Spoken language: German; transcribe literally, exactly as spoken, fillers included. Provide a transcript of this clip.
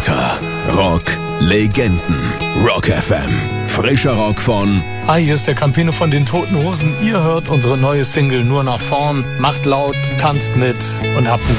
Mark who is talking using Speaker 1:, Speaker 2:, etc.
Speaker 1: Unter Rock Legenden. Rock F M. Frischer Rock von...
Speaker 2: Hi, hier ist der Campino von den Toten Hosen. Ihr hört unsere neue Single Nur nach vorn. Macht laut, tanzt mit und habt einen